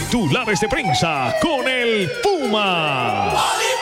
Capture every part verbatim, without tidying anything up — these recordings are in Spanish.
Titulares de prensa con el Puma.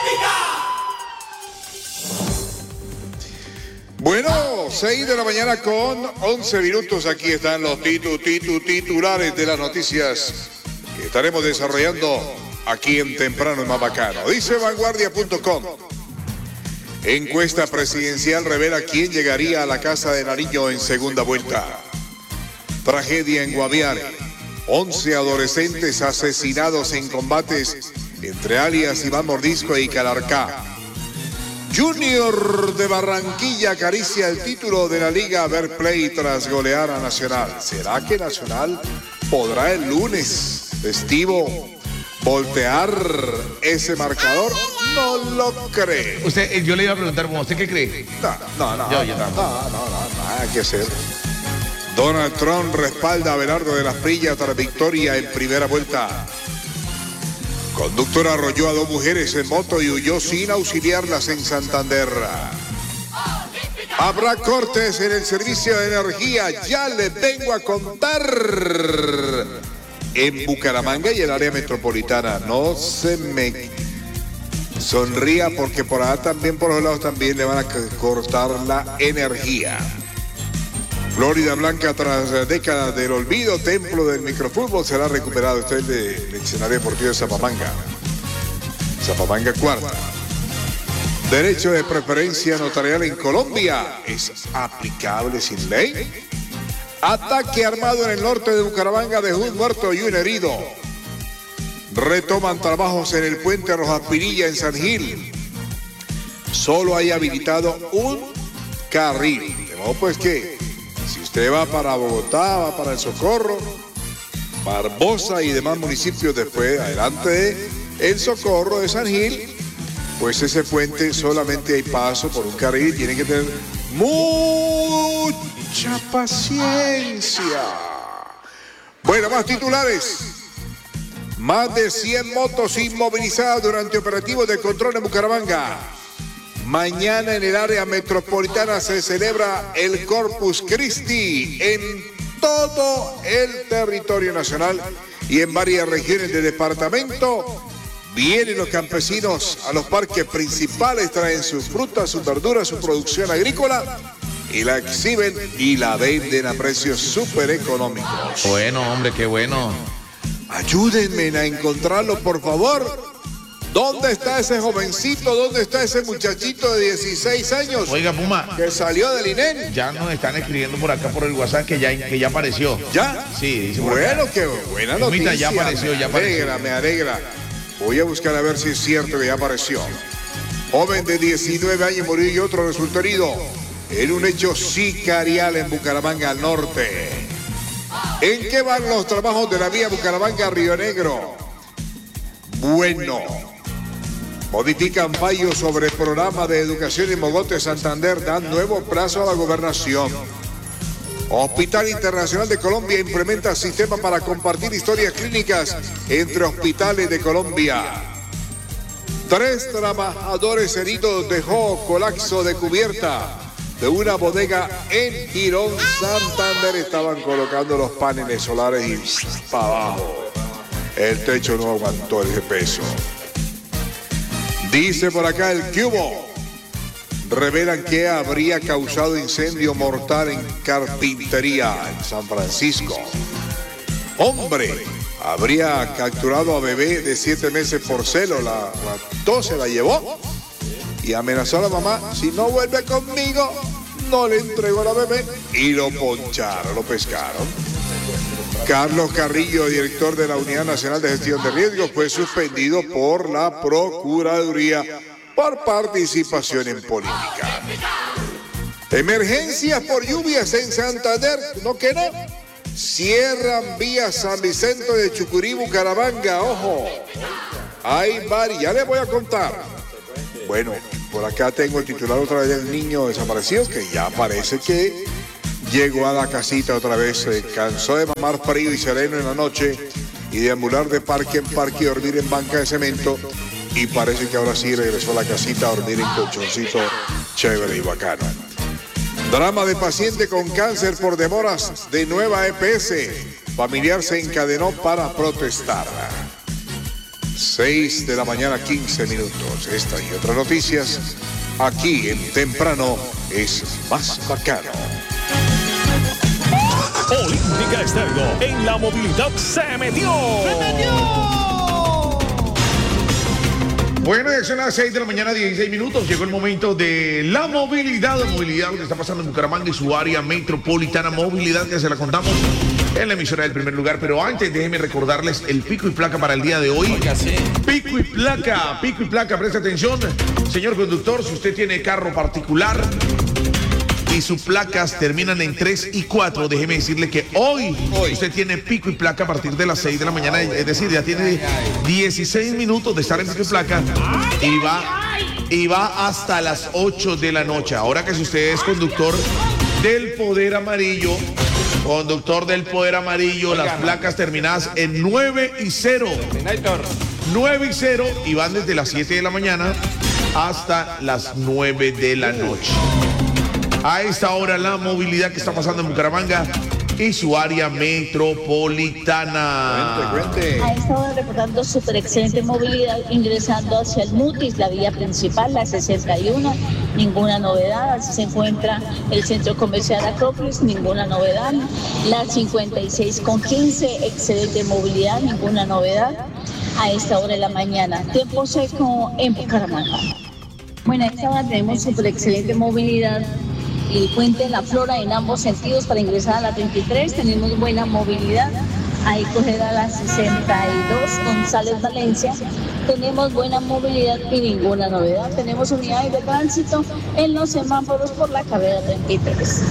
Bueno, seis de la mañana con once minutos. Aquí están los titu, titu, titulares de las noticias que estaremos desarrollando aquí en Temprano y Más Bacano. Dice vanguardia punto com. Encuesta presidencial revela quién llegaría a la Casa de Nariño en segunda vuelta. Tragedia en Guaviare. once adolescentes asesinados en combates entre alias Iván Mordisco y Calarcá. Junior de Barranquilla acaricia el título de la Liga Verplay tras golear a Nacional. ¿Será que Nacional podrá el lunes, festivo, voltear ese marcador? No lo creo. Usted, yo le iba a preguntar, ¿usted qué cree? No, no, no, yo, yo no, no, no, no, nada que hacer. Donald Trump respalda a Abelardo de las Prillas tras victoria en primera vuelta. Conductor arrolló a dos mujeres en moto y huyó sin auxiliarlas en Santander. Habrá cortes en el servicio de energía, ya les vengo a contar. En Bucaramanga y el área metropolitana, no se me sonría porque por allá también, por los lados también le van a cortar la energía. Florida Blanca, tras décadas del olvido, templo del microfútbol, será recuperado. Esto es del escenario deportivo de Zapamanga. Zapamanga cuarta. Derecho de preferencia notarial en Colombia es aplicable sin ley. Ataque armado en el norte de Bucaramanga dejó un muerto y un herido. Retoman trabajos en el puente Rojas Pinilla en San Gil. Solo hay habilitado un carril. De modo pues que si usted va para Bogotá, va para El Socorro, Barbosa y demás municipios después, adelante de El Socorro de San Gil, pues ese puente solamente hay paso por un carril. Tienen que tener mucha paciencia. Bueno, más titulares. Más de cien motos inmovilizadas durante operativos de control en Bucaramanga. Mañana en el área metropolitana se celebra el Corpus Christi en todo el territorio nacional y en varias regiones del departamento. Vienen los campesinos a los parques principales, traen sus frutas, sus verduras, su producción agrícola y la exhiben y la venden a precios súper económicos. Bueno, hombre, qué bueno. Ayúdenme a encontrarlo, por favor. ¿Dónde está ese jovencito? ¿Dónde está ese muchachito de dieciséis años? Oiga, Puma, que salió del I N E N. ya nos están escribiendo por acá por el WhatsApp que ya, que ya apareció. ¿Ya? Sí, dice por Bueno, acá. qué buena Pumita, noticia. ya apareció, ya apareció. Me alegra, me alegra. Voy a buscar a ver si es cierto que ya apareció. Joven de diecinueve años murió y otro resultó herido en un hecho sicarial en Bucaramanga al norte. ¿En qué van los trabajos de la vía Bucaramanga-Río Negro? Bueno, modifican fallos sobre el programa de educación en Mogote, Santander, dan nuevo plazo a la gobernación. Hospital Internacional de Colombia implementa sistema para compartir historias clínicas entre hospitales de Colombia. Tres trabajadores heridos dejó colapso de cubierta de una bodega en Girón, Santander. Estaban colocando los paneles solares y para abajo. El techo no aguantó el peso. Dice por acá el cubo. Revelan que habría causado incendio mortal en carpintería en San Francisco. Hombre habría capturado a bebé de siete meses por celo. La raptó, se la llevó y amenazó a la mamá. Si no vuelve conmigo, no le entrego a la bebé. Y lo poncharon, lo pescaron. Carlos Carrillo, director de la Unidad Nacional de Gestión de Riesgos, fue suspendido por la Procuraduría por participación en política. Emergencias por lluvias en Santander, ¿no que no? Cierran vías San Vicente de Chucurí, Bucaramanga, ojo. Hay varias, ya les voy a contar. Bueno, por acá tengo el titular otra vez del niño desaparecido, que ya parece que llegó a la casita otra vez, se cansó de mamar frío y sereno en la noche y deambular de parque en parque y dormir en banca de cemento. Y parece que ahora sí regresó a la casita a dormir en colchoncito chévere y bacano. Drama de paciente con cáncer por demoras de nueva E P S. Familiar se encadenó para protestar. seis de la mañana, quince minutos. Esta y otras noticias aquí en Temprano es más bacano. Olímpica Estéreo en la movilidad se metió. ¡Se metió! Bueno, ya son las seis de la mañana, dieciséis minutos. Llegó el momento de la movilidad. La movilidad, lo que está pasando en Bucaramanga y su área metropolitana. Movilidad que se la contamos en la emisora del primer lugar. Pero antes, déjenme recordarles el pico y placa para el día de hoy. Pico y placa, pico y placa, presta atención. Señor conductor, si usted tiene carro particular y sus placas terminan en tres y cuatro, déjeme decirle que hoy, hoy usted tiene pico y placa a partir de las seis de la mañana, es decir, ya tiene dieciséis minutos de estar en pico y placa y va, y va hasta las ocho de la noche. Ahora que si usted es conductor del Poder Amarillo, conductor del Poder Amarillo, las placas terminadas en nueve y cero. nueve y cero y van desde las siete de la mañana hasta las nueve de la noche. A esta hora la movilidad que está pasando en Bucaramanga y su área metropolitana. Cuente, cuente. A esta hora reportando súper excelente movilidad ingresando hacia el Mutis, la vía principal, la sesenta y uno, ninguna novedad. Así se encuentra el centro comercial Acrópolis, ninguna novedad. La cincuenta y seis con quince, excelente movilidad, ninguna novedad. A esta hora de la mañana, tiempo seco en Bucaramanga. Bueno, a esta hora tenemos súper excelente movilidad. El puente de la Flora en ambos sentidos para ingresar a la treinta y tres, tenemos buena movilidad. Ahí coger a la sesenta y dos, González Valencia, tenemos buena movilidad y ninguna novedad. Tenemos unidades de tránsito en los semáforos por la carrera treinta y tres.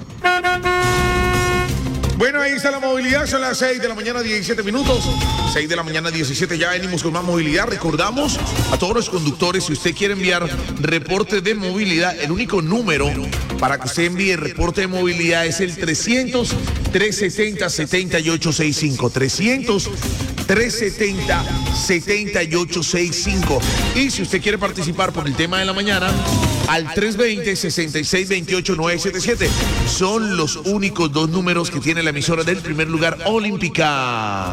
Bueno, ahí está la movilidad, son las seis de la mañana, diecisiete minutos. seis de la mañana, diecisiete, ya venimos con más movilidad. Recordamos a todos los conductores, si usted quiere enviar reporte de movilidad, el único número para que usted envíe reporte de movilidad es el trescientos, trescientos setenta, setenta y ocho sesenta y cinco. trescientos, trescientos setenta, setenta y ocho sesenta y cinco. Y si usted quiere participar por el tema de la mañana, al trescientos veinte, sesenta y seis veintiocho, novecientos setenta y siete. Son los únicos dos números que tiene la emisora del primer lugar olímpica.